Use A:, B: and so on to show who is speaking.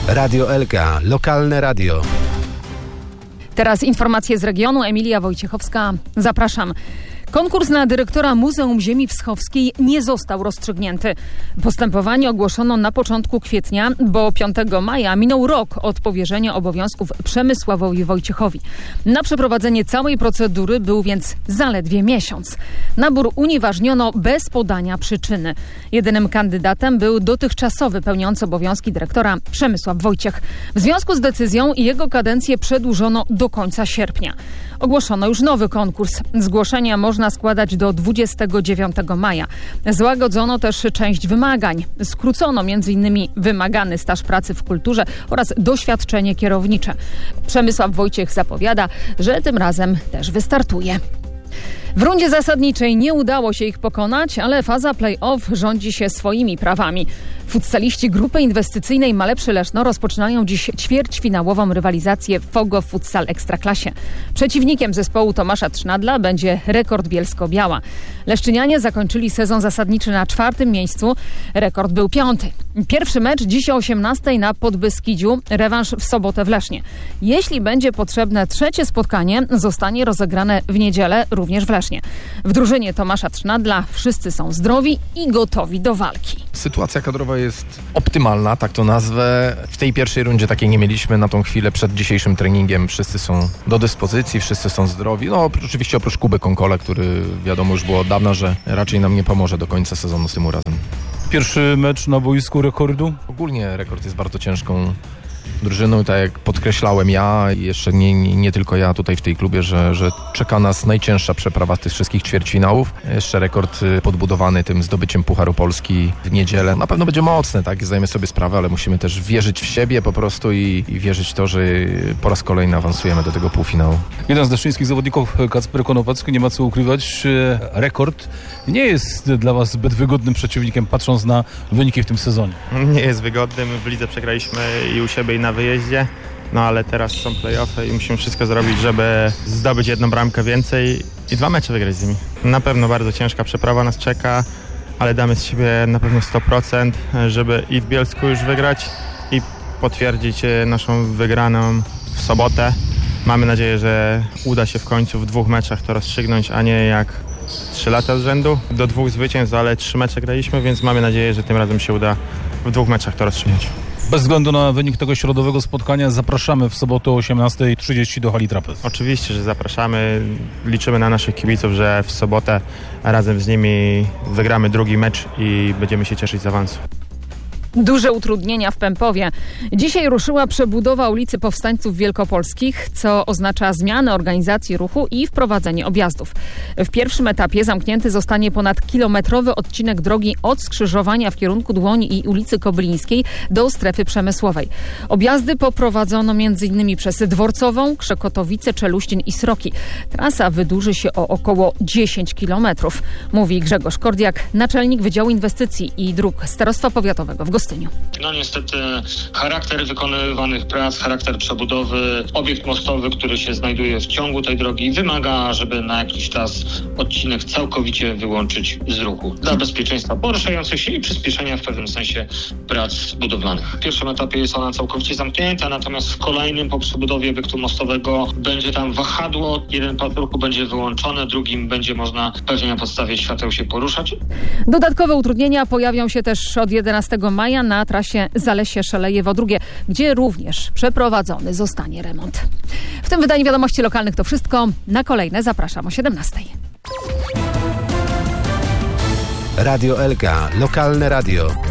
A: Radio Elka, lokalne radio.
B: Teraz informacje z regionu. Emilia Wojciechowska. Zapraszam. Konkurs na dyrektora Muzeum Ziemi Wschowskiej nie został rozstrzygnięty. Postępowanie ogłoszono na początku kwietnia, bo 5 maja minął rok od powierzenia obowiązków Przemysławowi Wojciechowi. Na przeprowadzenie całej procedury był więc zaledwie miesiąc. Nabór unieważniono bez podania przyczyny. Jedynym kandydatem był dotychczasowy pełniący obowiązki dyrektora Przemysław Wojciech. W związku z decyzją jego kadencję przedłużono do końca sierpnia. Ogłoszono już nowy konkurs. Zgłoszenia można składać do 29 maja. Złagodzono też część wymagań. Skrócono m.in. wymagany staż pracy w kulturze oraz doświadczenie kierownicze. Przemysław Wojciech zapowiada, że tym razem też wystartuje. W rundzie zasadniczej nie udało się ich pokonać, ale faza play-off rządzi się swoimi prawami. Futsaliści grupy inwestycyjnej Malepszy Leszno rozpoczynają dziś ćwierćfinałową rywalizację w FOGO Futsal Ekstraklasie. Przeciwnikiem zespołu Tomasza Trznadla będzie Rekord Bielsko-Biała. Leszczynianie zakończyli sezon zasadniczy na 4. miejscu. Rekord był 5. Pierwszy mecz dziś o 18:00 na Podbeskidziu, rewanż w sobotę w Lesznie. Jeśli będzie potrzebne trzecie spotkanie, zostanie rozegrane w niedzielę również w Lesznie. W drużynie Tomasza Trznadla wszyscy są zdrowi i gotowi do walki.
C: Sytuacja kadrowa jest optymalna, tak to nazwę. W tej pierwszej rundzie takiej nie mieliśmy na tą chwilę przed dzisiejszym treningiem. Wszyscy są do dyspozycji, wszyscy są zdrowi. No oczywiście oprócz Kuby Konkola, który wiadomo już było od dawna, że raczej nam nie pomoże do końca sezonu z tym urazem.
D: Pierwszy mecz na boisku Rekordu?
C: Ogólnie Rekord jest bardzo ciężką drużyną, tak jak podkreślałem ja i jeszcze nie tylko ja tutaj w tej klubie, że czeka nas najcięższa przeprawa z tych wszystkich ćwierćfinałów. Jeszcze Rekord podbudowany tym zdobyciem Pucharu Polski w niedzielę. Na pewno będzie mocny, tak? Zdajemy sobie sprawę, ale musimy też wierzyć w siebie po prostu i wierzyć w to, że po raz kolejny awansujemy do tego półfinału.
D: Jeden z leszczyńskich zawodników, Kacper Konopacki, nie ma co ukrywać. Rekord nie jest dla was zbyt wygodnym przeciwnikiem, patrząc na wyniki w tym sezonie.
E: Nie jest wygodnym. W lidze przegraliśmy i u siebie, i na wyjeździe. No ale teraz są play-offy i musimy wszystko zrobić, żeby zdobyć jedną bramkę więcej i 2 mecze wygrać z nimi. Na pewno bardzo ciężka przeprawa nas czeka, ale damy z siebie na pewno 100%, żeby i w Bielsku już wygrać i potwierdzić naszą wygraną w sobotę. Mamy nadzieję, że uda się w końcu w 2 meczach to rozstrzygnąć, a nie jak 3 lata z rzędu. Do 2 zwycięstw, ale 3 mecze graliśmy, więc mamy nadzieję, że tym razem się uda w 2 meczach to rozstrzygnąć.
D: Bez względu na wynik tego środowego spotkania zapraszamy w sobotę o 18:30 do hali Trapez.
E: Oczywiście, że zapraszamy. Liczymy na naszych kibiców, że w sobotę razem z nimi wygramy 2. mecz i będziemy się cieszyć z awansu.
B: Duże utrudnienia w Pępowie. Dzisiaj ruszyła przebudowa ulicy Powstańców Wielkopolskich, co oznacza zmianę organizacji ruchu i wprowadzenie objazdów. W pierwszym etapie zamknięty zostanie ponad kilometrowy odcinek drogi od skrzyżowania w kierunku Dłoni i ulicy Kobylińskiej do strefy przemysłowej. Objazdy poprowadzono m.in. przez Dworcową, Krzekotowice, Czeluścin i Sroki. Trasa wydłuży się o około 10 kilometrów, mówi Grzegorz Kordiak, naczelnik Wydziału Inwestycji i Dróg Starostwa Powiatowego w Gostyniu.
F: No niestety charakter wykonywanych prac, charakter przebudowy, obiekt mostowy, który się znajduje w ciągu tej drogi, wymaga, żeby na jakiś czas odcinek całkowicie wyłączyć z ruchu. Dla bezpieczeństwa poruszających się i przyspieszenia w pewnym sensie prac budowlanych. W pierwszym etapie jest ona całkowicie zamknięta, natomiast w kolejnym po przebudowie obiektu mostowego będzie tam wahadło. Jeden pas ruchu będzie wyłączony, drugim będzie można pewnie na podstawie świateł się poruszać.
B: Dodatkowe utrudnienia pojawią się też od 11 maja na trasie Zalesie-Szelejewo-Drugie, gdzie również przeprowadzony zostanie remont. W tym wydaniu Wiadomości Lokalnych to wszystko. Na kolejne zapraszam o 17:00.
A: Radio Elka, lokalne radio.